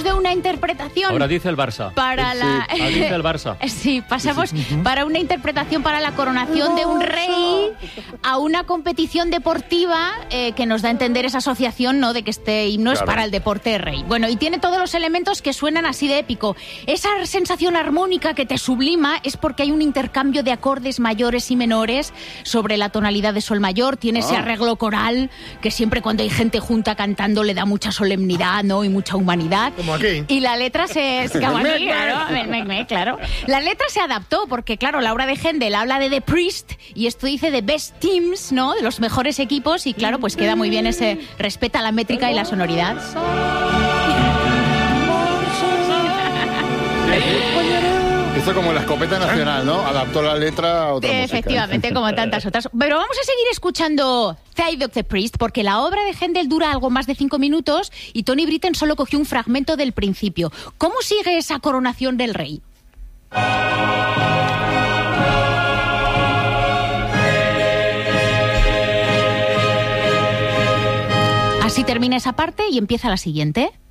pasamos de una interpretación... Ahora dice el Barça. Para la... Ahora dice el Barça. Sí, pasamos para una interpretación para la coronación de un rey a una competición deportiva que nos da a entender esa asociación, ¿no?, de que este himno es para el deporte de rey. Bueno, y tiene todos los elementos que suenan así de épico. Esa sensación armónica que te sublima es porque hay un intercambio de acordes mayores y menores sobre la tonalidad de sol mayor. Tiene ese arreglo coral que siempre cuando hay gente junta cantando le da mucha solemnidad, ¿no?, y mucha humanidad. Como aquí. Y la letra claro. La letra se adaptó porque, claro, la obra de Händel habla de The Priest y esto dice de Best Teams, ¿no?, de los mejores equipos, y claro, pues queda muy bien ese respeta la métrica y la sonoridad. Esto como la escopeta nacional, ¿no? Adaptó la letra a otra música. Efectivamente, como tantas otras. Pero vamos a seguir escuchando Side of the Priest, porque la obra de Händel dura algo más de 5 minutos y Tony Britten solo cogió un fragmento del principio. ¿Cómo sigue esa coronación del rey? Así termina esa parte y empieza la siguiente.